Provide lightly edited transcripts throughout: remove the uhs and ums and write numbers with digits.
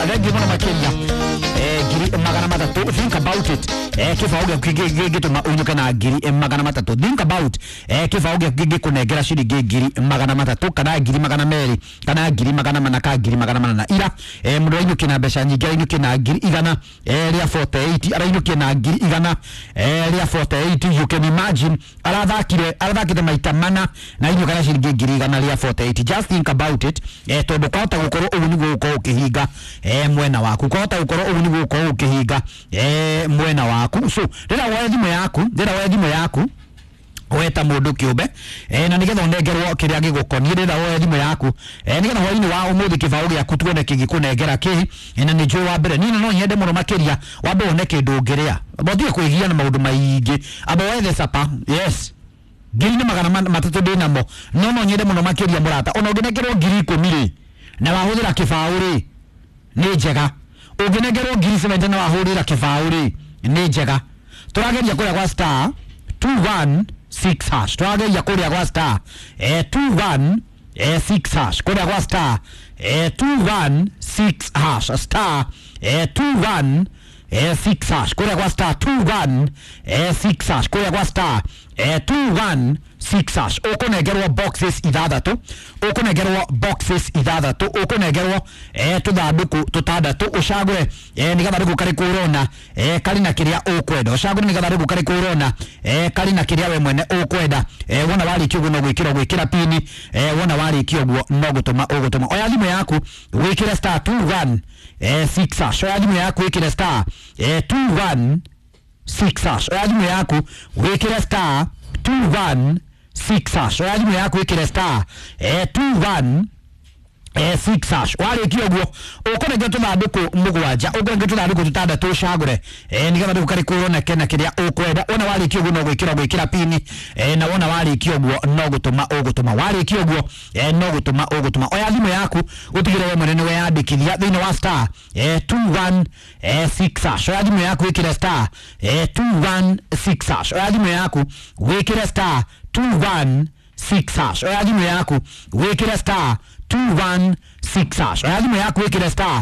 Regi mwana makeria giri magana matatu. Think about it. Kifauge gigituma uinuke na giri magana matatu. Think about kifauge gigikunegera shiringi giri magana matatu kana giri magana meri kana giri magana manaka giri magana manana ira mundu ainuke na mbeca nyingi ainuke na giri igana ria 48 arainuke na giri igana ria 48. You can imagine arathakire maita mana na ainuke na shiringi giri igana ria 48. Just think about it. Tondu kwahota gukorwo ugu niguo gukorwo ukihinga mwena waku, kwahota gukorwo ugu niguo gukorwo ukihinga mwena waku. So rira woe thimu yaku weta mundu kiumbe na nigetha unengerwo kiria gigukonie rira woe thimu yaku nigetha hwaini wa umuthi kibao giaku tuone kigikunengera ki na ni jo wa mbere nina no nyende muno makiria wa mbere ne kindu ngiria bothie kwigia na maundu maingi abo wethe sapa. Yes, giri ni magana matatu dinamo no nyende muno makiria murata ona ungenegerwo ngiri 10 na wahuthira kibao ri ni njega, ungenegerwo ngiri 70 na wahuthira kibao ri ni njega. Turageria kuria kwa star 216 hash. Turageria kuria kwa star 216 hash. Kuria kwa star 216 hash. Star 216 hash. Kuria kwa star 216 hash. Kuria kwa star 216 hash. Ukunegerwo boxes ithathatu. Ukunegerwo boxes ithathatu. Ukunegerwo tuthanduku tutandatu. Ucagure ni gathanduku kari kurona kari na kiria ukwenda. Ucagure ni gathanduku kari kurona kari na kiria we mwene ukwenda. Wona warikio guo no gwikira pini. Wona warikio guo no gutuma ugutuma. Oya thimu yaku wikire star 216 hash. Oya thimu yaku wikire star 216 hash. Oya thimu yaku wikire star 216 hash. Oya thimu yaku wikire star 216 hash. Warikio guo ukunenge tuthanduku mugwanja, ukunenge tuthanduku tutandatu ucagure ni gathanduku kari kurona kena kiria ukwenda. Wona warikio guo no gwikira pini na wona warikio guo no gutuma ugutuma. Warikio guo no gutuma ugutuma. Oya thimu yaku utigire we mwene we yandikithia thiini wa star 216 hash. Oya thimu yaku wikire star 216 hash. Oya thimu yaku wikire star 216 hash. Oya thimu yaku wikire star 216 hash. Oya thimu yaku wikire star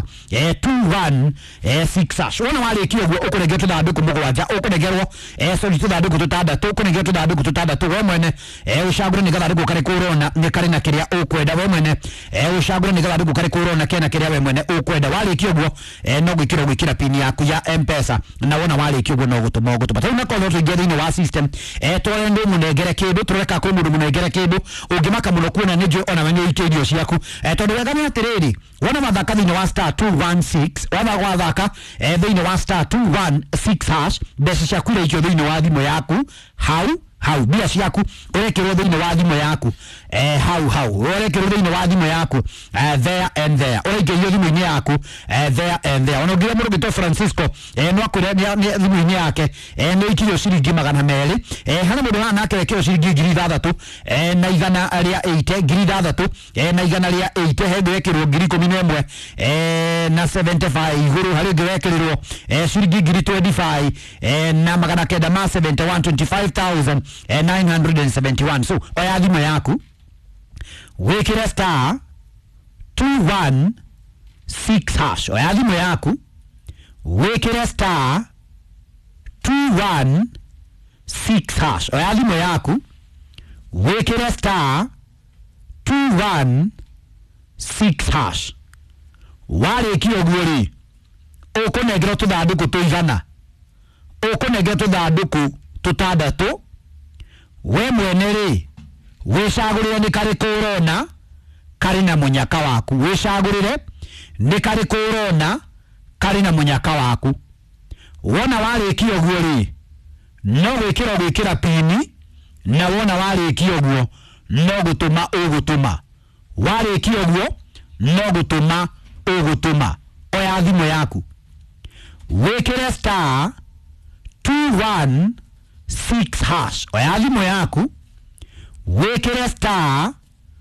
216 hash. Wona warikio guo ukunenge tuthanduku mugwanja, ukunegerwo tuthanduku tutandatu. Ukunegerwo tuthanduku tutandatu. We mwene ucagure ni gathanduku kari kurona ni kari na kiria ukwenda. We mwene ucagure ni gathanduku kari kurona kena kiria we mwene ukwenda. Warikio guo no gwikira pini yaku ya M-Pesa na wona warikio guo no gutuma ugutuma. Tari na kono tuingia thiini wa system twende munengere kindu tureka ku mundu munengere kindu ungimaka muno kuona ni jo ona wenye iterio ciaku tondu wega ni atiriri wona mathaka thiini wa star 216 wona gwathaka thiini wa star 216 hash mbeca ciaku irekio thiini wa thimu yaku hau bia ciaku urekirwo thiini wa thimu yaku hau urekirwo thiini wa thimu yaku there and there urekirwo thimu-ini yaku there and there. Ona ngira mundu gito Francisco no akure ni thimu-ini yake no ikirio ciringi 200 hana mundu hana akerekio ciringi 6,000 na igana ria 8 6,000 na igana ria 8 he ngirekirwo 11,000 na 75 iguru hari ngirekirwo ciringi 25 na magana kenda ma 71 25,971. So oya thimu yaku wikire star 216 hash. Oya thimu yaku wikire star 216 hash. Oya thimu yaku wikire star 216 hash. Warikio guo ri ukunengera tuthanduku tuigana, ukunengera tuthanduku tutandatu. We mwene ri wicagurire ni kari kurona kari na munyaka waku. Wicagurire ni kari kurona kari na munyaka waku. Wona warikio guo ri no gwikira pini na wona warikio guo no gutuma ugutuma. Warikio guo no gutuma ugutuma. Oya thimu yaku wikire star 216 hash. Oya thimu yaku wikire star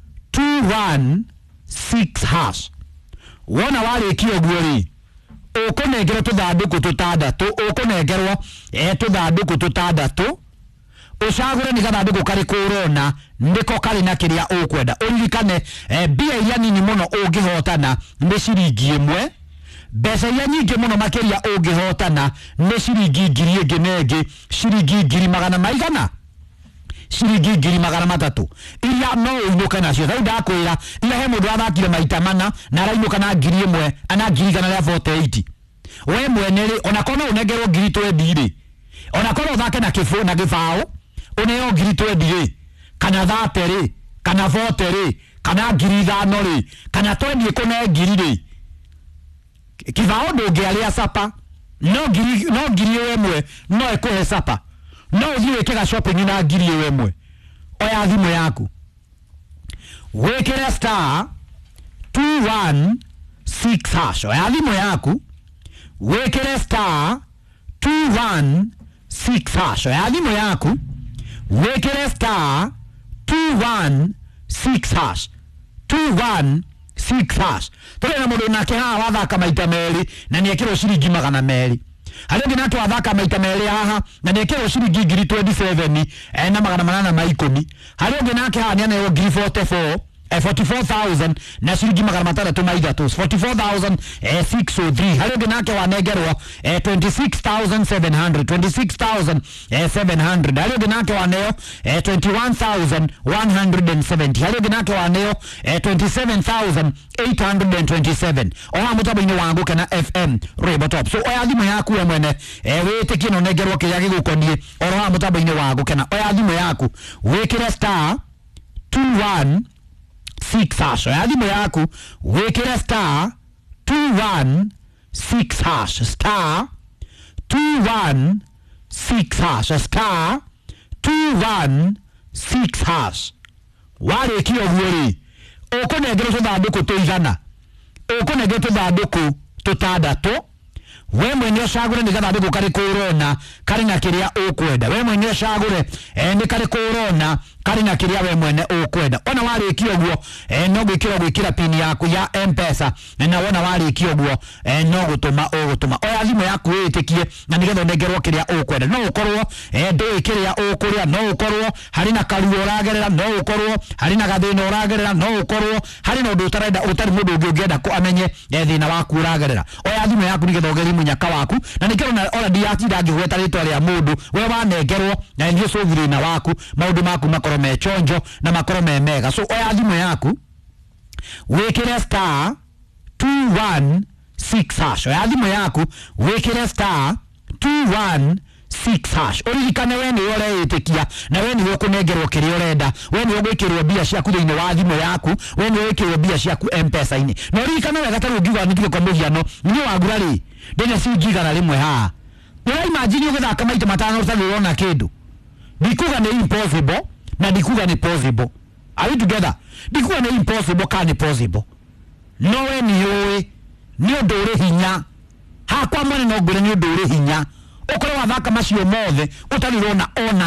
216 hash. Wona warikio guo ri ukunengerwo tuthanduku tutandatu. Ukunengerwo tuthanduku tutandatu. Ucagure ni gathanduku kari kurona ndiko kari na kiria ukwenda. Uririkane bia iria nini muno ungihotana ni ciringi 1 Besa ya nyingi muno makeria ungihotana ni ciringi ngiri ingi nengi ciringi ngiri magana maigana ciringi ngiri magana matatu iria no uinuka nacio thau ndakwira ila he mundu athakire maita mana na arainuka na ngiri imwe ana ngiri kana ya 48 we mwene ri ona kono unegerwo ngiri 20 ri ona kono thake na kifu na gifao uneo ngiri 20 ri kana 30 ri kana 40 ri kana ngiri 5 ri kana 20 kone ngiri ri kivao ndungiaria sapa no ngiri wemwe no ekuhe sapa no uthiwe kega shopping na ngiri wemwe oya thimu yaku wekere star 216 hash oya thimu yaku wekere star 216 hash oya thimu yaku wekere star 216 hash 216 hash tena mundu nake haha wathaka maita meri na niekirwo ciringi magana meri hari ngi nake wathaka maita meri haha na niekirwo ciringi ngiri 27 na magana manana ma 10 hari ngi nake haha ni anayo ngiri 44,000 na ciringi magana matatu ma ithatu 44,603 hari ngi nake wanegerwo 26,700 hari ngi nake waneo 21,170 hari ngi nake waneo 27,827 oha mutabaini wangu kana FM Rwimbo Top so oya thimu yaku we mwene witikie no negerwo kiria gigukonie oroha mutabaini wangu kana oya thimu yaku wikire star 216 hash oya thimu yaku wikire star 216 hash star 216 hash star 216 hash wale kio gwori ukunegere tuthanduku tuigana ukunegere tuthanduku tutandatu we mwene ucagure ni gathanduku kari kurona kari na kiria ukwenda we mwene ucagure ni kari kurona kari na kiria we mwene ukwenda ona warikio guo no gwikira pin yaku ya M-Pesa na wona warikio guo no gutuma oya thimu yaku witikie na nigetha negerwo kiria ukwenda no ukorwo ndui kiria ukuria no ukorwo hari na karuo uragerera no ukorwo hari na gathina uragerera no ukorwo hari na undu utari mundu ungienda ko amenye thina waku uragerera oya thimu yaku nigetha ugeri munyaka waku na nikero na already yatinda ngigweta ritwa ria mundu we wanegerwo na ndio sovire na waku maundu maku makoro me chonjo na makoro me mega so oya thimu yaku wekere star 216 hash oya thimu yaku wekere star 216 hash orikane we ni ureitikia na we ni ukunegerwo kiria urenda we ni ugwikirwo bia ciaku thiini wa thimu yaku we ni ugwikirwo bia ciaku M-Pesa ini no orikane we gataru ngiuga nitike kwa muhiano ni wagura ri ndene cingigana rimwe ha ura imagine ugithaka maita matano utarona kindu ndikuga ni impossible na ndikuga ni possible are we together ndikuga ni impossible can possible no we ni yoe ni ndore hinya ha kwa mwene no ngure ni ndore hinya ukore wathaka macio mothe utarirona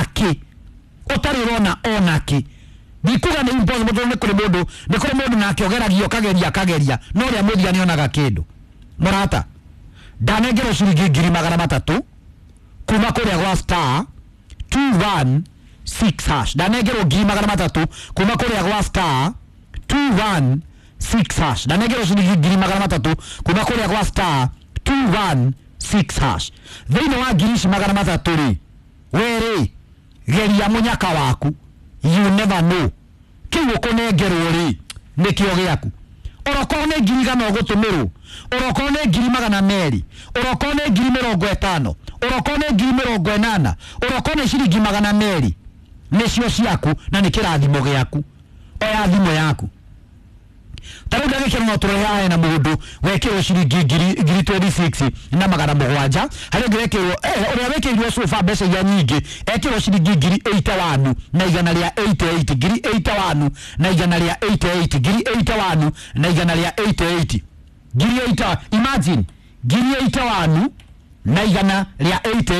ona ki ndikuga ni impossible ni kuri mundu na akiogeragia kageria no ria muthia ni onaga kindu murata danegero ciringi ngiri magana matatu kuma kuria gwa star 216 hash danegero ngiri magana matatu kuma kuria gwa star 216 hash danegero ciringi ngiri magana matatu kuma kuria gwa star 216 hash thiini wa ngiri magana matatu ri weri geria munyaka waku you never know kiu kunengerwo ri nikio giaku orokone ngiri gana gutumirwo orokone ngiri magana meri orokone ngiri 50 orokone ngiri 80 orokone ciringi magana meri nicio ciaku na ni kirathimo giaku oya thimo yaku taruga gikero no turehae na mundu wekirwo ciringi ngiri 26 na magana 7 hari ngirikirwo uria wekirwo sofa mbeca ya nyingi ekirwo ciringi ngiri 81 na igana ria 88 ngiri 81 na igana ria 88 ngiri 81 na igana ria 88 ngiri 8 imagine ngiri 81 na igana ria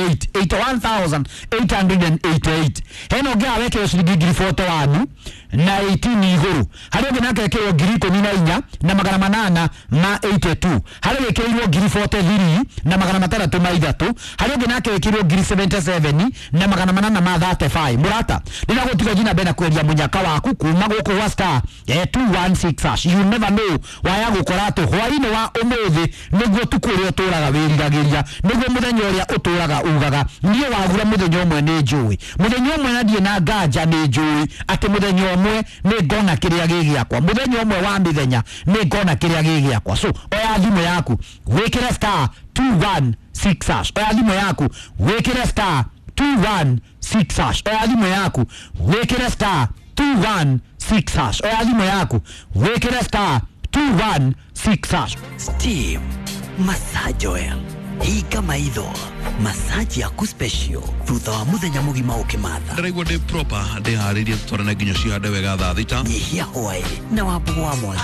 81,888 heno ngia weke ciringi 41 na 18 iguru hari ngi nake kiro 14 na magana 8 ma 82 hari wekirwo 43 na magana 3 ma 3 hari ngi nake wekirwo 77 na magana 8 ma 35 murata ndina gutiga jina bena kweria munyaka waku kuma guku wa star 216 you never know waya gukorato hwaini wa umuthi niguo tukurio turaga wiriragiria niguo muthenya uria uturaga ugaga niye wagura muthenya umwe ni njui muthenya umwe nadie na nganja ni njui ati muthenya umwe ni ngona kiria gigiakwa muthenya umwe wa mithenya ni ngona kiria gigiakwa so oya thimu yaku wikire star 216 oya thimu yaku wikire star 216 oya thimu yaku wikire star 216 oya thimu yaku wikire star 216 Steam Massage Oil. Hii kama idho massage ya kuspecial thutha wa muthenya mugima ukimatha ndiraigua ndi proper ndi haririe tutwarane nginya ciande wega thaa thita nyihia hwaĩ na wambugu wa mwangi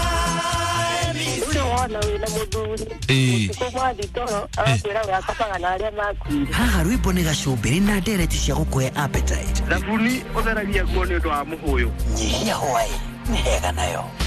haha rwimbo nĩ gacumbĩrĩ na ndereti cia gũkũhe appetite thabuni ũtheragia nguo nĩ ũndũ wa mũhũyũ nyihia hwaĩ nĩ hega nayo